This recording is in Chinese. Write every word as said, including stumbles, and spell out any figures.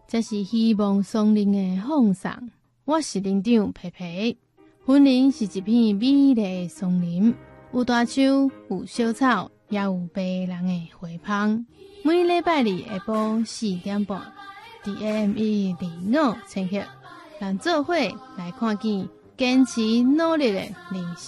这是希望松林的放送。我是林长皮皮。森林是一片美丽的松林，有大树，有小草，也有白人的花香。每礼拜二下晡四点半，伫 A M 一二五千赫，咱做伙来看见坚持努力的人生。